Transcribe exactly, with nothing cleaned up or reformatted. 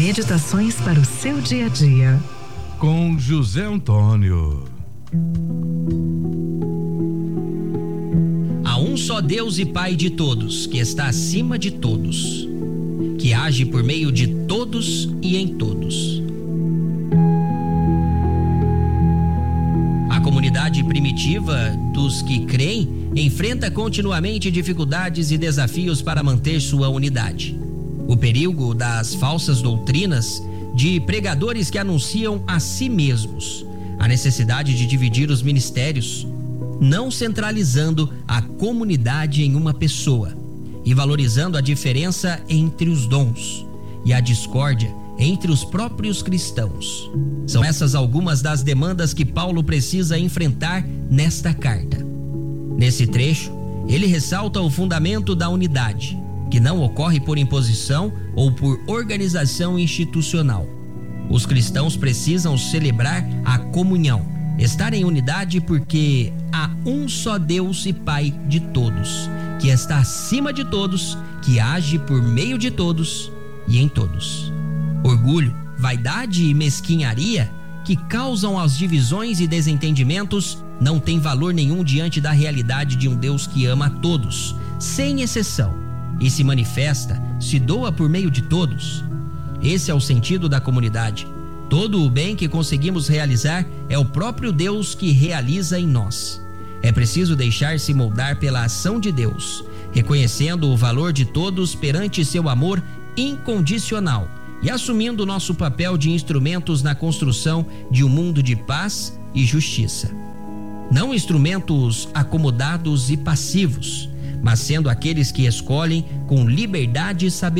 Meditações para o seu dia a dia. Com José Antônio. Há um só Deus e Pai de todos, que está acima de todos, que age por meio de todos e em todos. A comunidade primitiva dos que creem enfrenta continuamente dificuldades e desafios para manter sua unidade. O perigo das falsas doutrinas, de pregadores que anunciam a si mesmos, a necessidade de dividir os ministérios, não centralizando a comunidade em uma pessoa e valorizando a diferença entre os dons, e a discórdia entre os próprios cristãos. São essas algumas das demandas que Paulo precisa enfrentar nesta carta. Nesse trecho, ele ressalta o fundamento da unidade, que não ocorre por imposição ou por organização institucional. Os cristãos precisam celebrar a comunhão, estar em unidade, porque há um só Deus e Pai de todos, que está acima de todos, que age por meio de todos e em todos. Orgulho, vaidade e mesquinharia, que causam as divisões e desentendimentos, não têm valor nenhum diante da realidade de um Deus que ama a todos, sem exceção, e se manifesta, se doa por meio de todos. Esse é o sentido da comunidade. Todo o bem que conseguimos realizar é o próprio Deus que realiza em nós. É preciso deixar-se moldar pela ação de Deus, reconhecendo o valor de todos perante seu amor incondicional e assumindo nosso papel de instrumentos na construção de um mundo de paz e justiça. Não instrumentos acomodados e passivos, mas sendo aqueles que escolhem com liberdade e sabedoria